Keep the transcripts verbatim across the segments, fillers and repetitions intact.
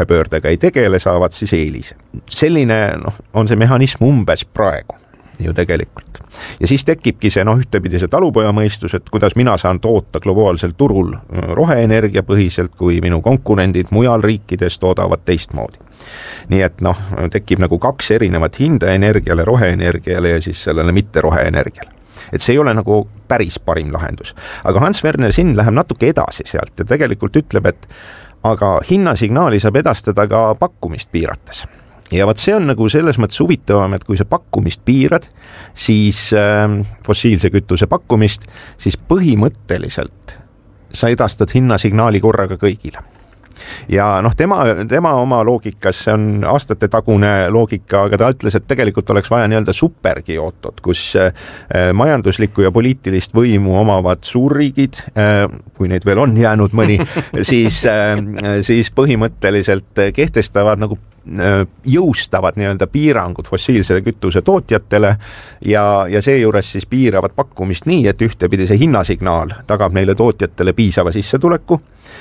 rohepöördega ei tegele, saavad siis eelise. Selline noh, on see mehhanism umbes praegu ju tegelikult. Ja siis tekibki see noh, ühtepidi see talupojamõistus, et kuidas mina saan toota globaalsel turul roheenergia põhiselt, kui minu konkurendid mujal riikides toodavad teistmoodi. Nii et noh, tekib nagu kaks erinevat hinda energiale, roheenergiale ja siis sellele mitte roheenergiale. Et see ei ole nagu päris parim lahendus. Aga Hans Werner Sinn läheb natuke edasi sealt ja tegelikult ütleb, et aga hinnasignaali saab edastada ka pakkumist piirates. Ja vaat see on nagu selles mõttes huvitavam, et kui sa pakkumist piirad, siis äh, fossiilse kütuse pakkumist, siis põhimõtteliselt sa edastad hinnasignaali korraga kõigile. Ja noh, tema, tema oma loogikas, see on aastate tagune loogika, aga ta ütles, et tegelikult oleks vaja nii-öelda supergiootot, kus äh, majanduslikku ja poliitilist võimu omavad suurriigid, äh, kui neid veel on jäänud mõni, siis, äh, siis põhimõtteliselt kehtestavad nagu jõustavad nii-öelda piirangud fossiilse kütuse tootjatele ja, ja seejuures siis piiravad pakkumist nii, et ühtepidi see hinnasignaal tagab neile tootjatele piisava sissetuleku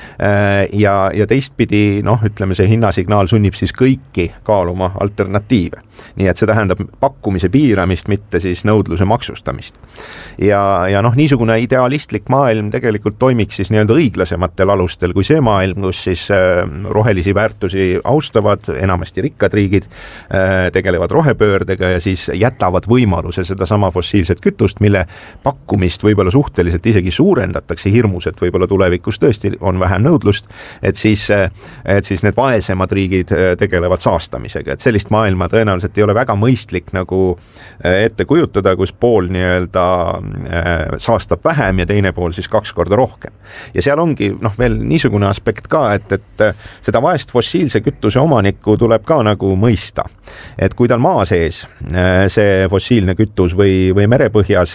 ja, ja teistpidi, noh, ütleme, see hinnasignaal sunnib siis kõiki kaaluma alternatiive. Nii et see tähendab pakkumise piiramist, mitte siis nõudluse maksustamist. Ja, ja noh, niisugune idealistlik maailm tegelikult toimiks siis nii-öelda õiglasematel alustel kui see maailm, kus siis rohelisi väärtusi austavad enamasti rikkad riigid, tegelevad rohepöördega ja siis jätavad võimaluse seda sama fossiilset kütust, mille pakkumist võib-olla suhteliselt isegi suurendatakse hirmus, et võib-olla tulevikus tõesti on vähem nõudlust, et siis, et siis need vaesemad riigid tegelevad saastamisega, et sellist maailma tõenäoliselt ei ole väga mõistlik nagu ette kujutada, kus pool nii-öelda saastab vähem ja teine pool siis kaks korda rohkem. Ja seal ongi noh, veel niisugune aspekt ka, et, et seda vaest fossiilse kütuse omanikku tuleb ka nagu mõista. Et kui tal maa sees see fossiilne kütus või, või merepõhjas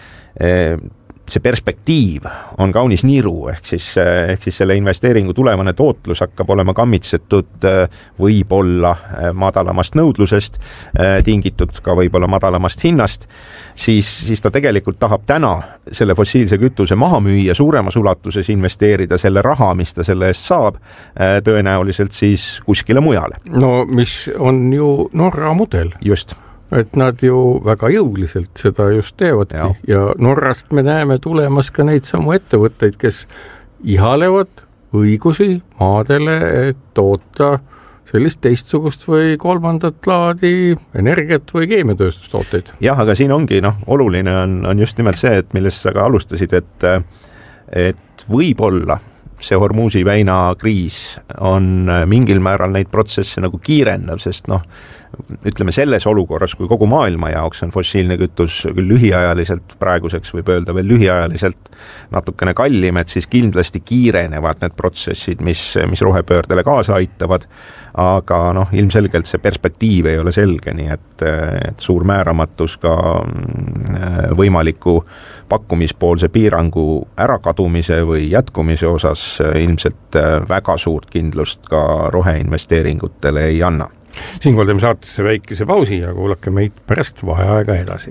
see perspektiiv on kaunis niru, ehk siis, ehk siis selle investeeringu tulevane tootlus hakkab olema kammitsetud võib-olla madalamast nõudlusest, tingitud ka võib-olla madalamast hinnast, siis, siis ta tegelikult tahab täna selle fossiilse kütuse maha müüa, suuremas ulatuses investeerida selle raha, mis ta selle eest saab, tõenäoliselt siis kuskile mujale. No mis on ju Norra mudel. Just. Et nad ju väga jõuliselt seda just teevadki ja. ja Norrast me näeme tulemas ka neid samu ettevõtteid, kes ihalevad õigusi maadele, et toota sellist teistsugust või kolmandat laadi energiat või keemiatööstustooteid. Jah, aga siin ongi noh, oluline on, on just nimelt see, et millest sa ka alustasid, et, et võib-olla see Hormuzi väina kriis on mingil määral neid protsesse nagu kiirendav, sest noh, ütleme selles olukorras, kui kogu maailma jaoks on fossiilne kütus küll lühiajaliselt, praeguseks võib öelda veel lühiajaliselt natukene kallim, et siis kindlasti kiirenevad need protsessid, mis, mis rohepöördele kaasa aitavad, aga noh, ilmselgelt see perspektiiv ei ole selge, nii et, et suur määramatus ka võimaliku pakkumispoolse piirangu ärakadumise või jätkumise osas ilmselt väga suurt kindlust ka roheinvesteeringutele ei anna. Siinkohal teeme saatesse väikese pausi ja kuulake meid pärast vaheaega edasi.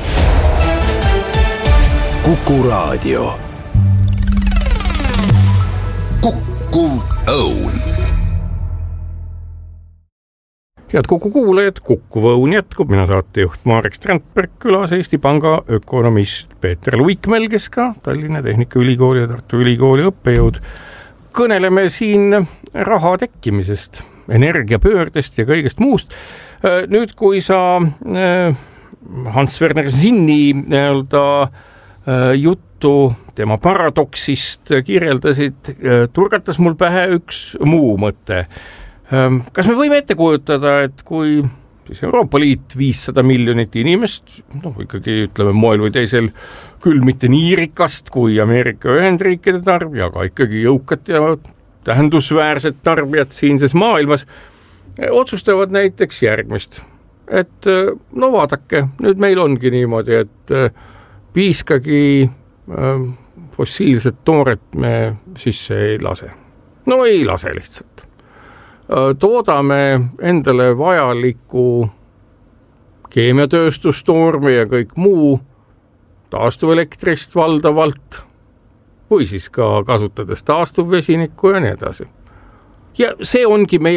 Kuku Raadio. Kukkuv õun. Head Kuku kuulajad, Kukkuv õun jätkub. Mina saatejuht Marek Strandberg, külas Eesti Panga ökonomist Peeter Luikmäel, kes ka Tallinna Tehnikaülikooli ja Tartu Ülikooli õppejõud. Kõneleme siin raha tekkimisest, energiapöördest ja kõigest muust. Nüüd, kui sa Hans Werner Sinni juttu tema paradoksist kirjeldasid, turgatas mul pähe üks muu mõte. Kas me võime ette kujutada, et kui siis Euroopa Liit viissada miljonit inimest, noh ikkagi ütleme moel või teisel küll mitte nii rikast kui Ameerika Ühendriikide tarbija, aga ikkagi jõukat ja tähendusväärset tarbijat siinses maailmas, otsustavad näiteks järgmist. Et no vaadake, nüüd meil ongi niimoodi, et piiskagi fossiilset tooret me sisse ei lase. No ei lase lihtsalt. Toodame endale vajaliku keemiatööstustoorme ja kõik muu taastuvelektrist valdavalt või siis ka kasutades taastuvvesinikku ja nii edasi. Ja see ongi meie